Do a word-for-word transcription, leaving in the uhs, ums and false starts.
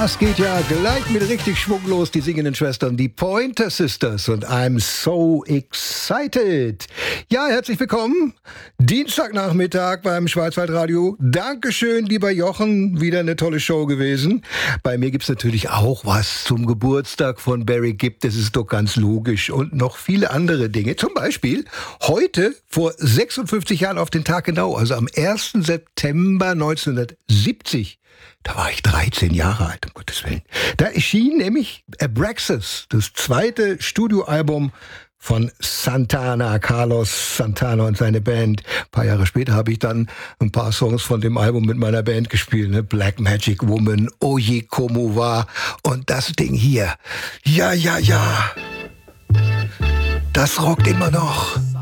Das geht ja gleich mit richtig Schwung los. Die singenden Schwestern, die Pointer Sisters. Und I'm so excited. Ja, herzlich willkommen. Dienstagnachmittag beim Schwarzwaldradio. Dankeschön, lieber Jochen. Wieder eine tolle Show gewesen. Bei mir gibt's natürlich auch was zum Geburtstag von Barry Gibb. Das ist doch ganz logisch. Und noch viele andere Dinge. Zum Beispiel heute vor sechsundfünfzig Jahren auf den Tag genau. Also am ersten September neunzehnhundertsiebzig. Da war ich dreizehn Jahre alt, um Gottes Willen. Da erschien nämlich Abraxas, das zweite Studioalbum von Santana, Carlos Santana und seine Band. Ein paar Jahre später habe ich dann ein paar Songs von dem Album mit meiner Band gespielt. Ne? Black Magic Woman, Oye Como Va und das Ding hier. Ja, ja, ja. Das rockt immer noch.